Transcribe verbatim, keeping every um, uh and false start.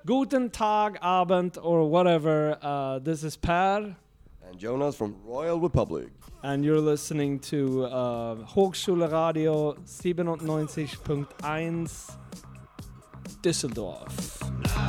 Guten Tag, Abend, or whatever. Uh, this is Per. And Jonas from Royal Republic. And you're listening to uh, Hochschule Radio siebenundneunzig Punkt eins Düsseldorf.